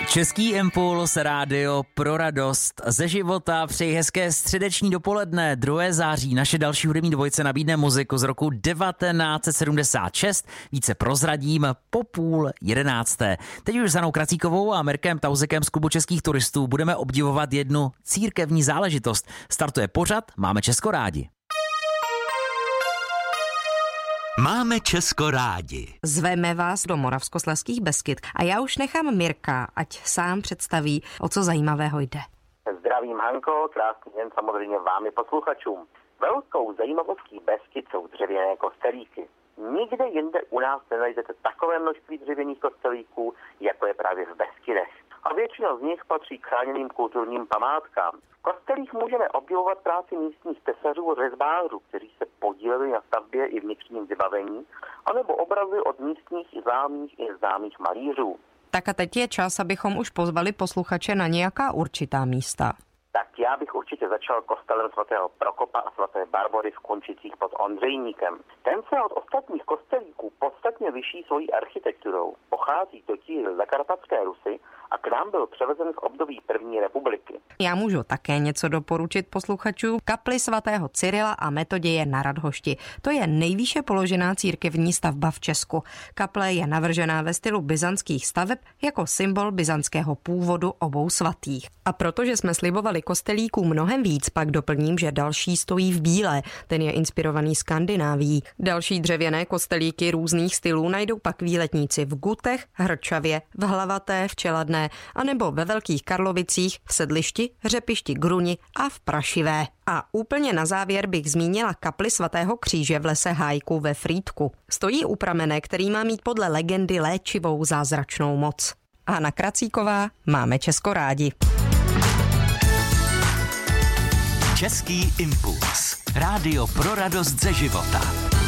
Český impuls, rádio pro radost ze života. Přeji hezké středeční dopoledne, 2. září. Naše další hudební dvojice nabídne muziku z roku 1976. Více prozradím po 10:30. Teď už s Hanou Kracíkovou a Mirkem Tauzikem z Klubu českých turistů budeme obdivovat jednu církevní záležitost. Startuje pořad Máme Česko rádi. Máme Česko rádi. Zveme vás do Moravskoslezských Beskyd a já už nechám Mirka, ať sám představí, o co zajímavého jde. Zdravím, Hanko, krásný den samozřejmě vám i posluchačům. Velkou zajímavostí Beskyd jsou dřevěné kostelíky. Nikde jinde u nás nenajdete takové množství dřevěných kostelíků, jako je právě v Beskydech. A většina z nich patří k chráněným kulturním památkám. V kostelích můžeme obdivovat práci místních tesařů a řezbářů, kteří se podíleli na stavbě i vnitřním vybavení, anebo obrazy od místních i známých malířů. Tak a teď je čas, abychom už pozvali posluchače na nějaká určitá místa. Tak já bych určitě začal kostelem svatého Prokopa a svaté Barbory v Končicích pod Ondřejníkem. Ten se od ostatních kostelíků podstatně liší svojí architekturou. Pochází totiž z Zakarpatské Rusy a k nám byl převezen v období první republiky. Já můžu také něco doporučit posluchačům. Kapli svatého Cyrila a Metoděje na Radhošti. To je nejvýše položená církevní stavba v Česku. Kaple je navržená ve stylu byzantských staveb jako symbol byzantského původu obou svatých. A protože jsme slibovali kostelíků mnohem víc, pak doplním, že další stojí v Bílé. Ten je inspirovaný Skandinávií. Další dřevěné kostelíky různých stylů najdou pak výletníci v Gutech, Hrčavě, v Hlavaté, v Čeladné, anebo ve Velkých Karlovicích, v Sedlišti, Řepišti, Gruni a v Prašivé. A úplně na závěr bych zmínila kapli svatého Kříže v lese Hájku ve Frýdku. Stojí u pramene, který má mít podle legendy léčivou zázračnou moc. Hana Kracíková, Máme Česko rádi. Český impuls. Rádio pro radost ze života.